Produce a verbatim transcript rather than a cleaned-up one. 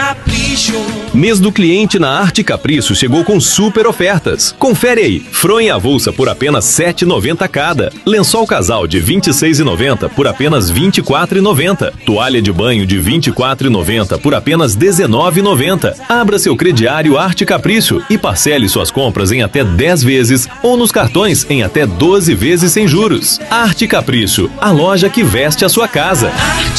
Capricho. Mês do cliente na Arte Capricho chegou com super ofertas. Confere aí. Fronha avulsa por apenas sete reais e noventa centavos cada. Lençol casal de vinte e seis reais e noventa centavos por apenas vinte e quatro reais e noventa centavos. Toalha de banho de vinte e quatro reais e noventa centavos por apenas dezenove reais e noventa centavos. Abra seu crediário Arte Capricho e parcele suas compras em até dez vezes ou nos cartões em até doze vezes sem juros. Arte Capricho, a loja que veste a sua casa. Arte